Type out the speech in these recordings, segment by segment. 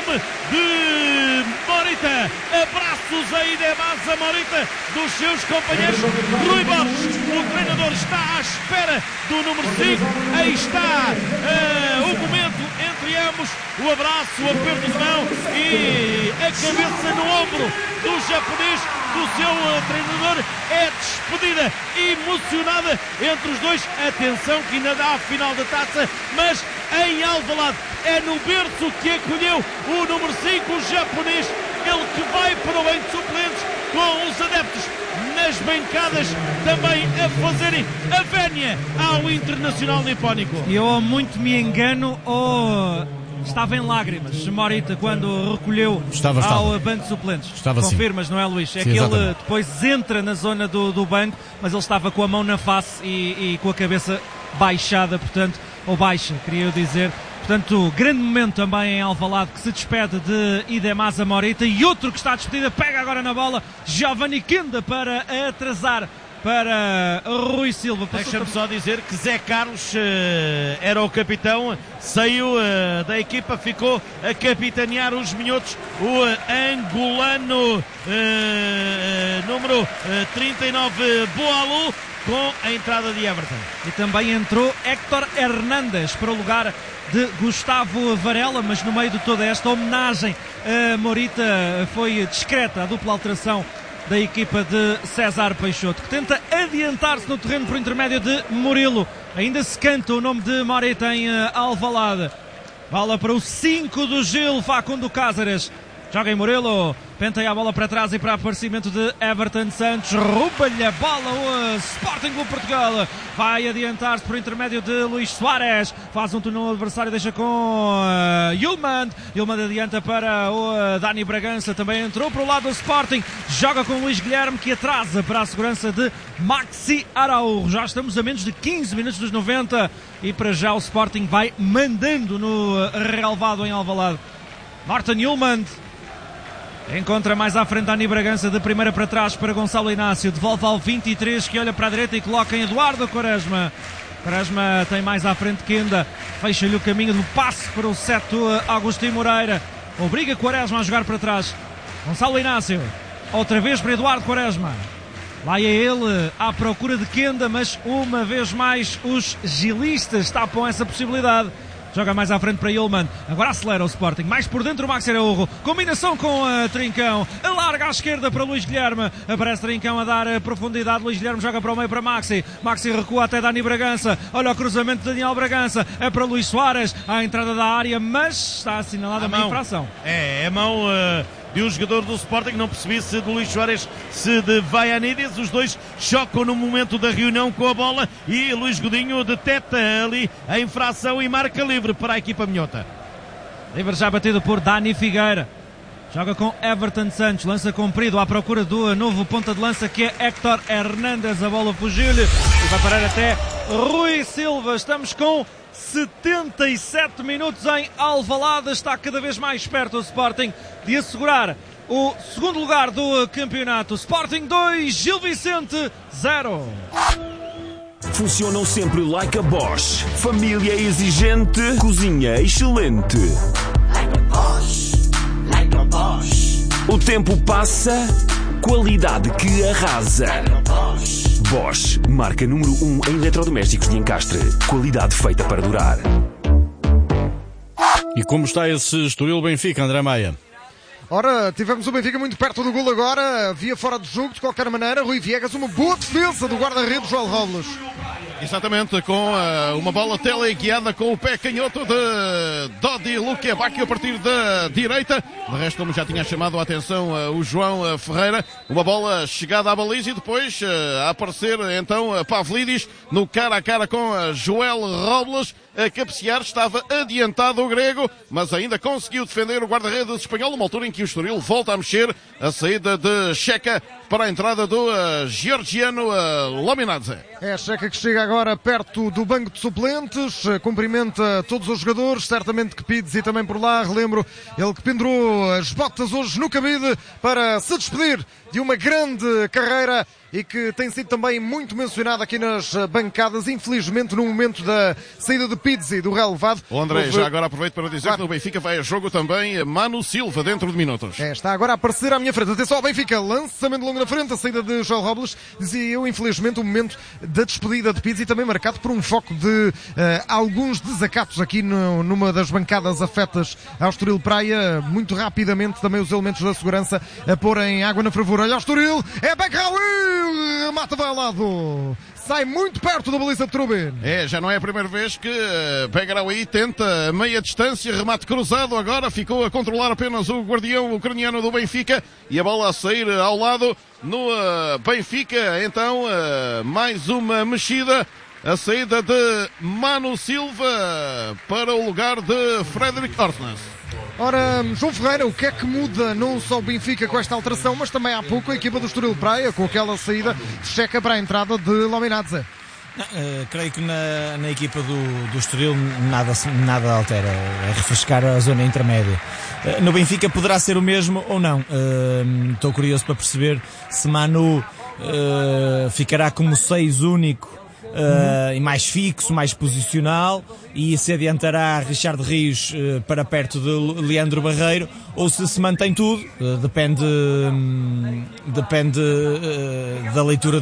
nome de Morita. Abraços a Idemasa Morita dos seus companheiros. Rui Borges, o treinador, está à espera do número 5. Aí está o momento entre ambos, o abraço, o aperto de mão e a cabeça no ombro do japonês, do seu treinador. É despedida emocionada entre os dois. Atenção que ainda dá a final da taça, mas em Alvalade é no berço que acolheu o número 5, o japonês, ele que vai para o banco de suplentes com os adeptos nas bancadas também a fazerem a vénia ao Internacional Nipónico. Eu muito me engano ou estava em lágrimas Morita quando recolheu ao banco de suplentes. Confirmas, não é, Luís? É que ele depois entra na zona do banco, mas ele estava com a mão na face e com a cabeça baixada, portanto, ou baixa, queria eu dizer. Portanto, grande momento também em Alvalade, que se despede de Idemasa Morita. E outro que está despedida, pega agora na bola, Giovanni Kenda, para atrasar para Rui Silva. Deixa-me só dizer que Zé Carlos era o capitão, saiu da equipa, ficou a capitanear os minhotos, o angolano número 39, Boalu, com a entrada de Everton. E também entrou Héctor Hernández para o lugar de Gustavo Varela, mas no meio de toda esta homenagem a Morita foi discreta a dupla alteração da equipa de César Peixoto, que tenta adiantar-se no terreno por intermédio de Murilo. Ainda se canta o nome de Morita em Alvalade. Bola para o 5 do Gil, Facundo Cáceres. Joga em Murilo, penteia a bola para trás e para aparecimento de Everton Santos. Rouba-lhe a bola o Sporting Clube Portugal. Vai adiantar-se por intermédio de Luís Soares. Faz um túnel adversário, deixa com Yulman. Yulman adianta para o Dani Bragança. Também entrou para o lado do Sporting. Joga com Luís Guilherme, que atrasa para a segurança de Maxi Araújo. Já estamos a menos de 15 minutos dos 90 e para já o Sporting vai mandando no relevado em Alvalade. Martin Yulman encontra mais à frente Dani Bragança, de primeira para trás para Gonçalo Inácio, devolve ao 23, que olha para a direita e coloca em Eduardo Quaresma. Quaresma tem mais à frente Kenda, fecha-lhe o caminho do passe para o 7 Agostinho Moreira, obriga Quaresma a jogar para trás. Gonçalo Inácio, outra vez para Eduardo Quaresma, lá é ele à procura de Kenda, mas uma vez mais os gilistas tapam essa possibilidade. Joga mais à frente para Yulman. Agora acelera o Sporting. Mais por dentro o Maxi Araújo. Combinação com Trincão. Alarga à esquerda para Luís Guilherme. Aparece Trincão a dar profundidade. Luís Guilherme joga para o meio para Maxi. Maxi recua até Dani Bragança. Olha o cruzamento de Daniel Bragança. É para Luís Soares. À entrada da área, mas está assinalada uma infração. É a mão de um jogador do Sporting. Não percebi se de Luís Soares, se de Vaianides. Os dois chocam no momento da reunião com a bola e Luís Godinho detecta ali a infração e marca livre para a equipa minhota. Livre já batido por Dani Figueira. Joga com Everton Santos. Lança comprido à procura do novo ponta de lança, que é Héctor Hernández. A bola fugiu-lhe e vai parar até Rui Silva. Estamos com 77 minutos em Alvalade. Está cada vez mais perto o Sporting de assegurar o segundo lugar do campeonato. Sporting 2, Gil Vicente 0. Funcionam sempre like a Bosch. Família exigente, cozinha excelente. Like a Bosch, like a Bosch. O tempo passa, qualidade que arrasa. Like a Bosch. Bosch, marca número 1 em eletrodomésticos de encastre. Qualidade feita para durar. E como está esse Estoril Benfica, André Maia? Ora, tivemos o Benfica muito perto do golo agora, via fora de jogo, de qualquer maneira. Rui Viegas, uma boa defesa do guarda-redes João Robles. Exatamente, com uma bola teleguiada com o pé canhoto de Dodi Luquevaque a partir da direita. De resto, como já tinha chamado a atenção o João Ferreira, uma bola chegada à baliza e depois a aparecer então Pavlidis no cara a cara com Joel Robles. A cabecear, estava adiantado o grego, mas ainda conseguiu defender o guarda-redes espanhol, numa altura em que o Estoril volta a mexer. A saída de Checa para a entrada do georgiano Lominadze. É a Checa que chega agora perto do banco de suplentes, cumprimenta todos os jogadores, certamente que Pides e também por lá, relembro, ele que pendurou as botas hoje no cabide para se despedir de uma grande carreira e que tem sido também muito mencionado aqui nas bancadas, infelizmente no momento da saída de Pizzi do relevado. O André, já agora aproveito para dizer que no Benfica vai a jogo também Manu Silva dentro de minutos. Está agora a aparecer à minha frente. Atenção ao Benfica, lançamento longo na frente, a saída de João Robles. Dizia eu, infelizmente, o momento da despedida de Pizzi também marcado por um foco de alguns desacatos aqui numa das bancadas afetas ao Estoril Praia. Muito rapidamente também os elementos da segurança a porem água na fervura. Olha o Estoril, é Bekraoui, mata vai ao lado. Sai muito perto da baliza de Trubin. Já não é a primeira vez que Begraoui tenta meia distância, remate cruzado, agora ficou a controlar apenas o guardião ucraniano do Benfica e a bola a sair ao lado no Benfica. Então, mais uma mexida, a saída de Manu Silva para o lugar de Frederic Orsnes. Ora, João Ferreira, o que é que muda não só o Benfica com esta alteração, mas também há pouco a equipa do Estoril Praia com aquela saída de Checa para a entrada de Lominadze? Creio que na equipa do Estoril nada altera, é refrescar a zona intermédia. No Benfica poderá ser o mesmo ou não. Estou curioso para perceber se Manu ficará como 6 único e mais fixo, mais posicional, e se adiantará Richard Rios para perto de Leandro Barreiro, ou se mantém tudo, depende da leitura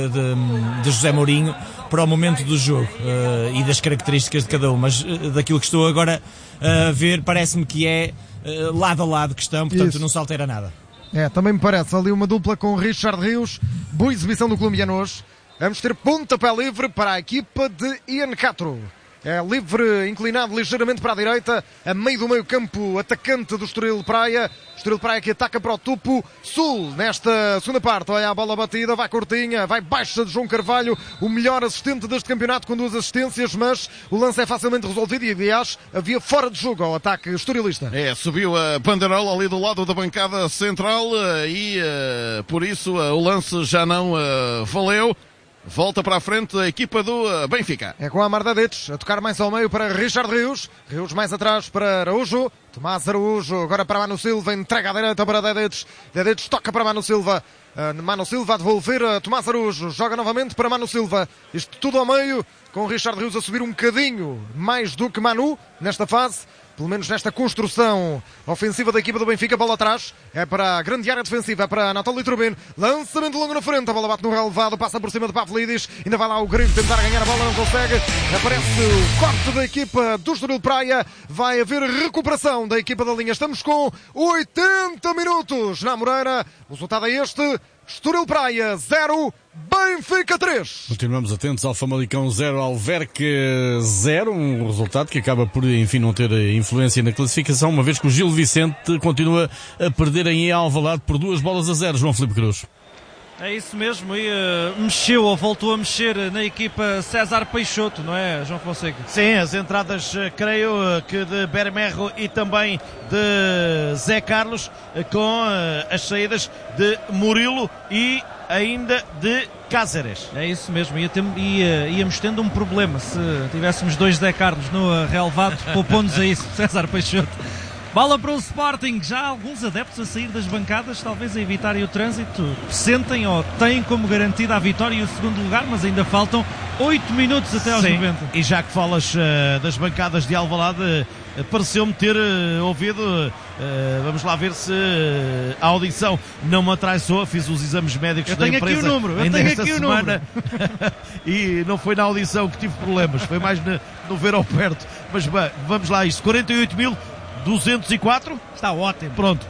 de José Mourinho para o momento do jogo e das características de cada um, mas daquilo que estou agora a ver, parece-me que é lado a lado que estão, portanto isso não se altera nada. Também me parece ali uma dupla com Richard Rios, boa exibição do colombiano hoje. Vamos ter pontapé livre para a equipa de Ian Castro. É livre, inclinado ligeiramente para a direita, a meio do meio campo, atacante do Estoril Praia. Estoril Praia que ataca para o topo sul nesta segunda parte. Olha a bola batida, vai curtinha, vai baixa de João Carvalho, o melhor assistente deste campeonato com 2 assistências, mas o lance é facilmente resolvido e, aliás, havia fora de jogo ao ataque estorialista. Subiu a banderola ali do lado da bancada central e por isso o lance já não valeu. Volta para a frente a equipa do Benfica. É com Amar Dedic a tocar mais ao meio para Richard Rios. Rios mais atrás para Araújo. Tomás Araújo agora para Manu Silva. Entrega à direita para Dedic. Dedic toca para Manu Silva. Manu Silva a devolver a Tomás Araújo. Joga novamente para Manu Silva. Isto tudo ao meio, com Richard Rios a subir um bocadinho mais do que Manu nesta fase. Pelo menos nesta construção ofensiva da equipa do Benfica. Bola atrás, é para a grande área defensiva, é para Anatoly Trubin. Lançamento longo na frente, a bola bate no relevado, passa por cima de Pavlidis. Ainda vai lá o grego tentar ganhar a bola, não consegue. Aparece o corte da equipa do Estoril Praia. Vai haver recuperação da equipa da linha. Estamos com 80 minutos na Moreira. O resultado é este: Estoril Praia 0, Benfica 3. Continuamos atentos ao Famalicão 0, Alverque 0, um resultado que acaba por, enfim, não ter influência na classificação, uma vez que o Gil Vicente continua a perder em Alvalade por 2-0, João Filipe Cruz. É isso mesmo, e mexeu ou voltou a mexer na equipa César Peixoto, não é, João Fonseca? Sim, as entradas, creio que de Bermejo e também de Zé Carlos, com as saídas de Murilo e ainda de Cáceres. É isso mesmo, íamos tendo um problema se tivéssemos 2 Zé Carlos no relevado, poupou-nos a isso, César Peixoto. Bola para o Sporting, já há alguns adeptos a sair das bancadas, talvez a evitarem o trânsito, sentem ou têm como garantida a vitória e o segundo lugar, mas ainda faltam 8 minutos até aos 90. E já que falas das bancadas de Alvalade, pareceu-me ter ouvido, vamos lá ver se a audição não me atraiçou, fiz os exames médicos da empresa. Eu tenho aqui o número. E não foi na audição que tive problemas, foi mais no ver ao perto. Mas bem, vamos lá, isto, 48.204. Está ótimo. Pronto,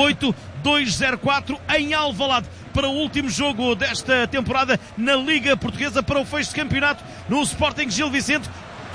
48204 em Alvalade para o último jogo desta temporada na Liga Portuguesa, para o fecho de campeonato no Sporting Gil Vicente.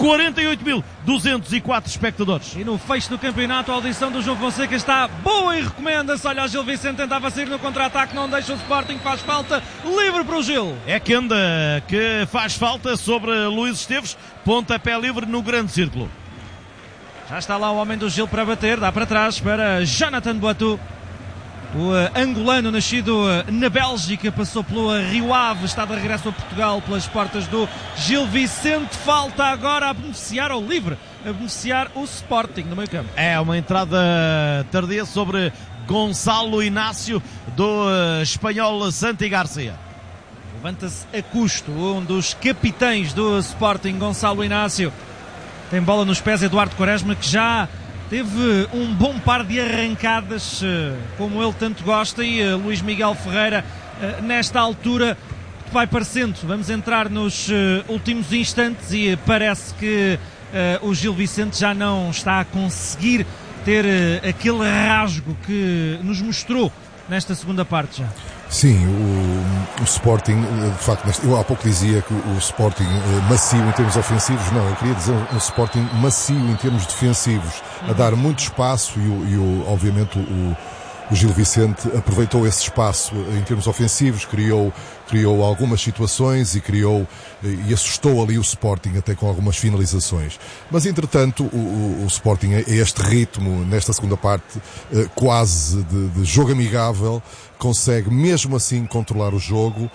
48.204 espectadores. E no fecho do campeonato a audição do João Fonseca está boa e recomenda-se. Olha, o Gil Vicente tentava sair no contra-ataque, não deixa o Sporting, faz falta, livre para o Gil. É Kenda que faz falta sobre Luís Esteves, pontapé livre no grande círculo. Já está lá o homem do Gil para bater, dá para trás para Jonathan Boatou. O angolano nascido na Bélgica, passou pelo Rio Ave, está de regresso a Portugal pelas portas do Gil Vicente. Falta agora a beneficiar, ou livre, a beneficiar o Sporting no meio campo. É uma entrada tardia sobre Gonçalo Inácio do espanhol Santi Garcia. levanta-se a custo. Um dos capitães do Sporting, Gonçalo Inácio, tem bola nos pés. Eduardo Quaresma, que já teve um bom par de arrancadas, como ele tanto gosta, e Luís Miguel Ferreira, nesta altura, vai parecendo. Vamos entrar nos últimos instantes e parece que o Gil Vicente já não está a conseguir ter aquele rasgo que nos mostrou nesta segunda parte já. Sim, o Sporting, de facto, eu há pouco dizia que o Sporting macio em termos ofensivos, não, eu queria dizer um Sporting macio em termos defensivos, a dar muito espaço e obviamente o Gil Vicente aproveitou esse espaço em termos ofensivos, criou algumas situações e assustou ali o Sporting até com algumas finalizações. Mas entretanto o Sporting a este ritmo, nesta segunda parte, quase de jogo amigável, consegue mesmo assim controlar o jogo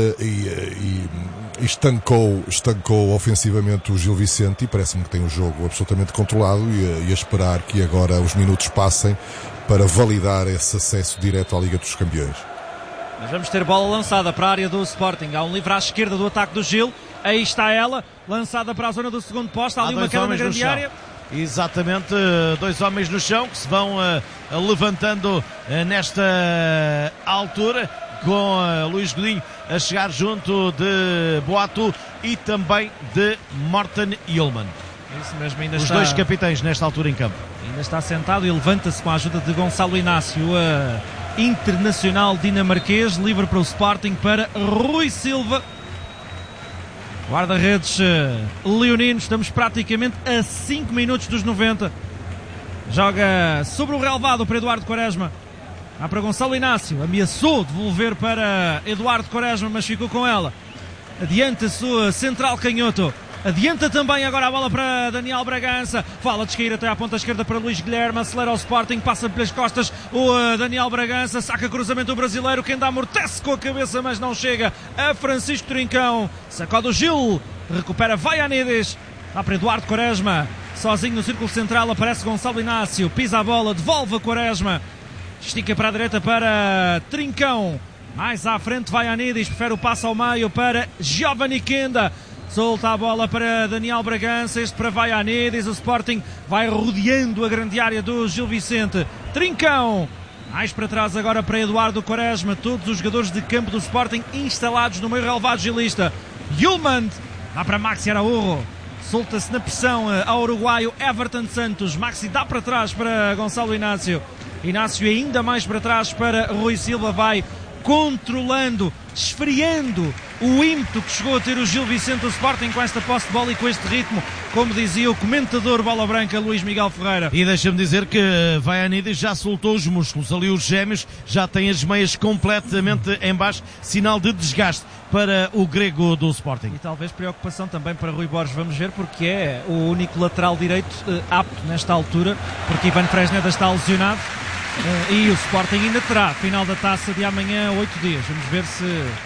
e estancou ofensivamente o Gil Vicente, e parece-me que tem o jogo absolutamente controlado e a esperar que agora os minutos passem para validar esse acesso direto à Liga dos Campeões. Mas vamos ter bola lançada para a área do Sporting. Há um livre à esquerda do ataque do Gil. Aí está ela, lançada para a zona do segundo posto. Há ali uma queda na grande área. Exatamente, 2 homens no chão que se vão levantando nesta altura, com Luís Godinho a chegar junto de Boatu e também de Morten Hjulmand. Isso mesmo, ainda os está... dois capitães nesta altura em campo. Ainda está sentado e levanta-se com a ajuda de Gonçalo Inácio, internacional dinamarquês, livre para o Sporting, para Rui Silva. Guarda-redes leonino, estamos praticamente a 5 minutos dos 90. Joga sobre o relvado para Eduardo Quaresma. Há para Gonçalo Inácio, ameaçou devolver para Eduardo Quaresma, mas ficou com ela. Adianta-se o central canhoto. Adianta também agora a bola para Daniel Bragança. Fala de cair até à ponta esquerda para Luís Guilherme. Acelera o Sporting, passa pelas costas o Daniel Bragança. Saca cruzamento o brasileiro, que ainda amortece com a cabeça, mas não chega a Francisco Trincão. Sacode o Gil, recupera Vaianides. Lá para Eduardo Quaresma, sozinho no círculo central, aparece Gonçalo Inácio. Pisa a bola, devolve a Quaresma. Estica para a direita para Trincão. Mais à frente Vaianides, prefere o passo ao meio para Giovanni Kenda. Solta a bola para Daniel Bragança, este para Vaianides. O Sporting vai rodeando a grande área do Gil Vicente. Trincão, mais para trás agora para Eduardo Quaresma. Todos os jogadores de campo do Sporting instalados no meio relevado gilista. Hjulmand, dá para Maxi Araújo. Solta-se na pressão ao uruguaio Everton Santos. Maxi dá para trás para Gonçalo Inácio. Inácio ainda mais para trás para Rui Silva. Vai controlando, esfriando o ímpeto que chegou a ter o Gil Vicente, o Sporting, com esta posse de bola e com este ritmo, como dizia o comentador bola branca Luís Miguel Ferreira. E deixa-me dizer que Vaianides já soltou os músculos, ali os gêmeos já têm as meias completamente em baixo, sinal de desgaste para o grego do Sporting. E talvez preocupação também para Rui Borges, vamos ver, porque é o único lateral direito apto nesta altura, porque Ivan Fresneda está lesionado. E o Sporting ainda terá final da taça de amanhã 8 dias. Vamos ver se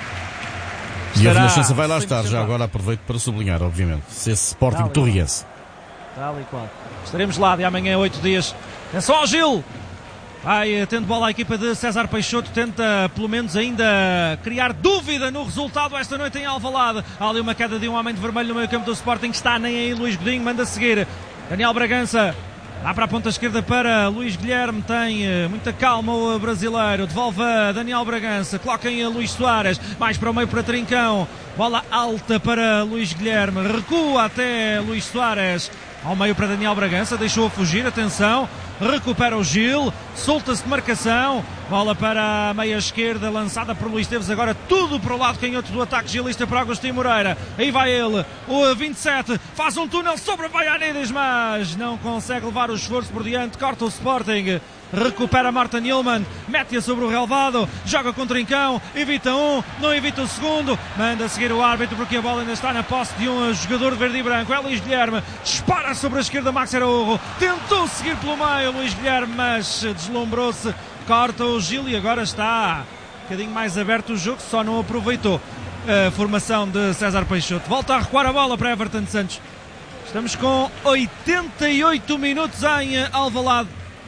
e a Renascença vai lá estar. Já agora aproveito para sublinhar, obviamente, se esse Sporting torriense. Tal e qual. Estaremos lá de amanhã 8 dias. Atenção ao Gil. Vai tendo bola a equipa de César Peixoto. Tenta pelo menos ainda criar dúvida no resultado esta noite em Alvalade. Há ali uma queda de um homem de vermelho no meio campo do Sporting. Está nem aí Luís Godinho. Manda seguir Daniel Bragança. Lá para a ponta esquerda para Luís Guilherme, tem muita calma o brasileiro, devolve a Daniel Bragança, coloca em Luís Soares, mais para o meio para Trincão, bola alta para Luís Guilherme, recua até Luís Soares, ao meio para Daniel Bragança, deixou-a fugir, atenção, recupera o Gil, solta-se de marcação, bola para a meia esquerda, lançada por Luís Teves, agora tudo para o lado canhoto do ataque gilista para Agostinho Moreira, aí vai ele, o 27, faz um túnel sobre Vaianides, mas não consegue levar o esforço por diante, corta o Sporting, recupera Morten Hjulmand, mete-a sobre o relvado, joga com o Trincão, evita um, não evita o segundo, manda seguir o árbitro porque a bola ainda está na posse de um jogador de verde e branco, é Luís Guilherme, dispara sobre a esquerda Maxi Araújo, tentou seguir pelo meio Luís Guilherme, mas deslumbrou-se, corta o Gil e agora está um bocadinho mais aberto o jogo, só não aproveitou a formação de César Peixoto. Volta a recuar a bola para Everton Santos. Estamos com 88 minutos em Alvalade.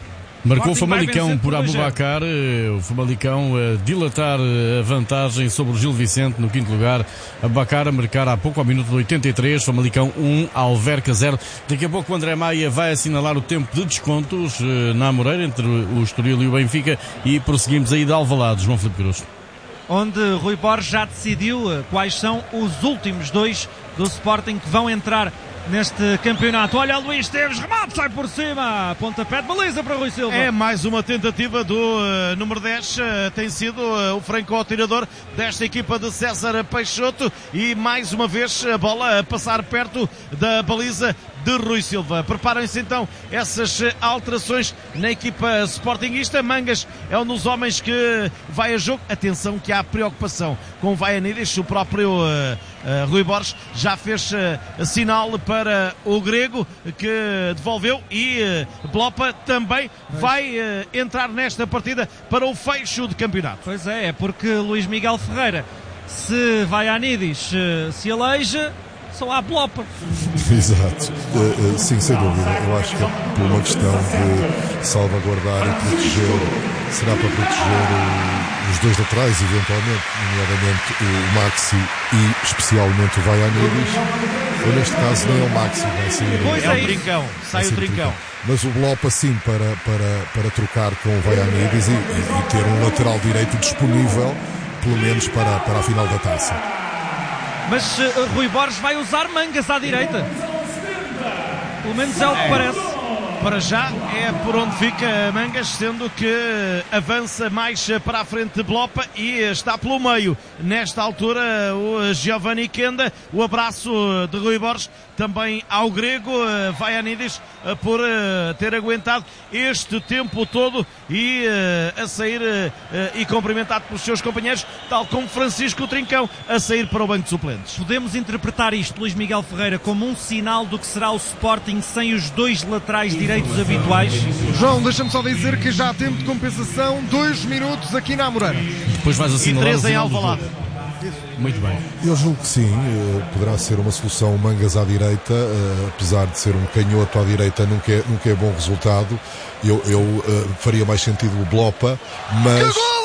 Marcou o Famalicão por Aboubakar, o Famalicão a dilatar a vantagem sobre o Gil Vicente no quinto lugar. Aboubakar a marcar há pouco, ao minuto de 83, Famalicão 1, Alverca 0. Daqui a pouco o André Maia vai assinalar o tempo de descontos na Amoreira, entre o Estoril e o Benfica, e prosseguimos aí de Alvalade, João Filipe Cruz. Onde Rui Borges já decidiu quais são os últimos 2 do Sporting que vão entrar neste campeonato. Olha, Luís Esteves, remate, sai por cima, pontapé de baliza para Rui Silva. É mais uma tentativa do número 10, tem sido o franco-atirador desta equipa de César Peixoto, e mais uma vez a bola a passar perto da baliza de Rui Silva. Preparem-se então essas alterações na equipa sportinguista. Mangas é um dos homens que vai a jogo. Atenção que há preocupação com o Vaianidis. O próprio Rui Borges já fez sinal para o grego, que devolveu, e Blopa também vai entrar nesta partida para o fecho de campeonato. Pois é porque Luís Miguel Ferreira, se Vaianidis se aleija, só há Blopa. Exato. Sim, sem dúvida. Eu acho que é por uma questão de salvaguardar e proteger, será para proteger os 2 laterais, eventualmente, nomeadamente o Maxi e especialmente o Vaianidis. Ou neste caso nem é o Maxi, vai sair. Pois é o Trincão, sai o Trincão. Mas o Blopa sim para trocar com o Vaianidis e ter um lateral direito disponível, pelo menos para a final da taça. Mas Rui Borges vai usar Mangas à direita. Pelo menos é o que parece. Para já é por onde fica Mangas, sendo que avança mais para a frente de Blopa e está pelo meio. Nesta altura o Giovanni Kenda, o abraço de Rui Borges também ao grego Vaianidis por ter aguentado este tempo todo e a sair e cumprimentado pelos seus companheiros, tal como Francisco Trincão a sair para o banco de suplentes. Podemos interpretar isto, Luís Miguel Ferreira, como um sinal do que será o Sporting sem os 2 laterais direitos habituais? João, deixa-me só dizer que já há tempo de compensação, 2 minutos aqui na Amoreira. Depois vais assinalar e 3 em Alvalade. Muito bem. Eu julgo que sim, poderá ser uma solução Mangas à direita, apesar de ser um canhoto à direita, nunca é bom resultado. Eu faria mais sentido o Blopa, mas...